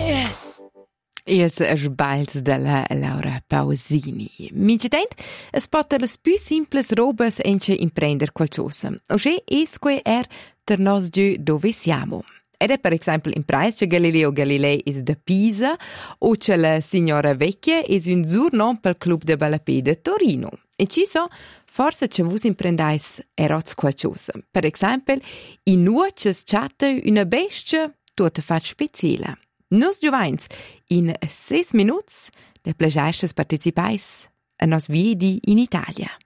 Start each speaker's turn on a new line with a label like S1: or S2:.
S1: Ils sbalz della Laura Pausini. Mincetent, es pot las più simples robas ence imprender qualcosa. Oce esque ter nos giù dove siamo. Ed è per esempio in preis che Galileo Galilei is da Pisa o che la signora Vecchia is un surnom pel Club de Ballapé de Torino. E ci so, forse ce vus imprendais eroz qualcosa. Per esempio, in nuoces chatta una bestia tutta fat speciale. Nos giovens, in 6 minuts, de plagiaisces participais a nos viedi in Italia.